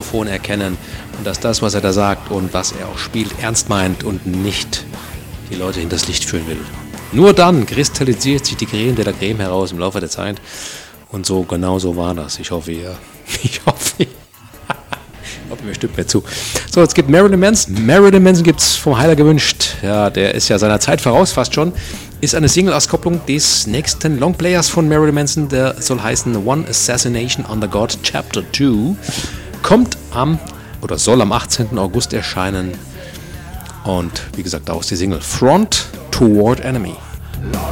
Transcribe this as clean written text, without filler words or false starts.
Mikrofon erkennen und dass das, was er da sagt und was er auch spielt, ernst meint und nicht die Leute hinters Licht führen will. Nur dann kristallisiert sich die Creme de la Creme heraus im Laufe der Zeit. Und so, genau so war das. Ich hoffe, ihr stimmt mir zu. So, jetzt gibt Marilyn Manson. Marilyn Manson gibt es vom Heiler gewünscht. Ja, der ist ja seiner Zeit voraus fast schon. Ist eine Single-Auskopplung des nächsten Longplayers von Marilyn Manson. Der soll heißen One Assassination Under God Chapter 2. Soll am 18. August erscheinen. Und wie gesagt, daraus die Single Front Toward Enemy.